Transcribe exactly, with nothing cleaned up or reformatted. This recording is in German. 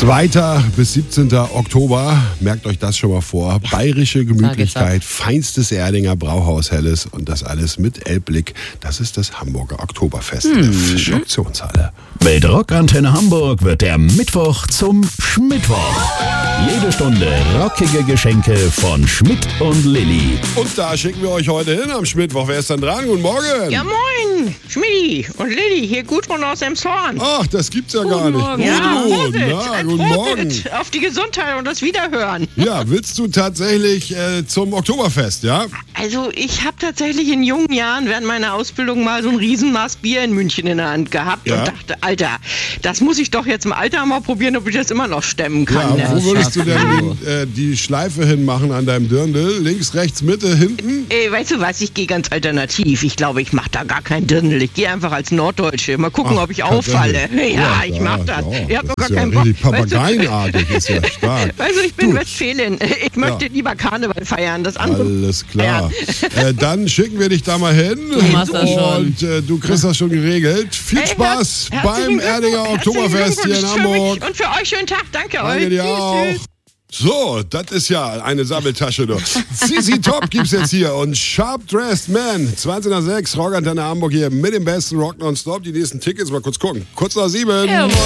zweiten bis siebzehnten Oktober, merkt euch das schon mal vor, ja. Bayerische Gemütlichkeit, feinstes Erdinger Brauhaus Helles und das alles mit Elbblick. Das ist das Hamburger Oktoberfest hm. in der Fisch-Auktionshalle. Mit Rockantenne Hamburg wird der Mittwoch zum Schmittwoch. Jede Stunde rockige Geschenke von Schmidt und Lilly. Und da schicken wir euch heute hin am Schmittwoch. Wer ist denn dran? Guten Morgen. Ja, moin. Schmidti und Lilly, hier Gudrun aus Emshorn. Ach, das gibt's ja gar guten nicht. Morgen. Ja, Gudrun, ja, guten Morgen. Auf die Gesundheit und das Wiederhören. Ja, willst du tatsächlich äh, zum Oktoberfest, ja? Also ich habe tatsächlich in jungen Jahren während meiner Ausbildung mal so ein Riesenmaß Bier in München in der Hand gehabt ja. und dachte, Alter, das muss ich doch jetzt im Alter mal probieren, ob ich das immer noch stemmen kann. Ja, ne? Wo würdest du denn den, äh, die Schleife hinmachen an deinem Dirndl? Links, rechts, Mitte, hinten? Äh, weißt du was, ich gehe ganz alternativ. Ich glaube, ich mache da gar keinen Dirndl. Ich gehe einfach als Norddeutsche. Mal gucken, Ach, ob ich auffalle. Ja, ja, ich mache das. Ja, ich habe doch gar ja keinen Bock. Papageienartig ist ja stark. Also ich bin Gut. Westfälin. Ich möchte ja. lieber Karneval feiern. Das andere. Alles klar. Ja. Äh, dann schicken wir dich da mal hin. Du machst das schon. Und äh, du kriegst das schon geregelt. Viel hey, Spaß her- beim Erdinger Oktoberfest hier in Hamburg. Und für euch schönen Tag. Danke, Danke euch. Danke dir tschüss, auch. Tschüss. So, das ist ja eine Sammeltasche. C C Top gibt's jetzt hier und Sharp Dressed Man. zwanzig nach sechs, Rockantenne Hamburg hier mit dem besten Rock nonstop. Die nächsten Tickets, mal kurz gucken. Kurz nach sieben. Jawohl.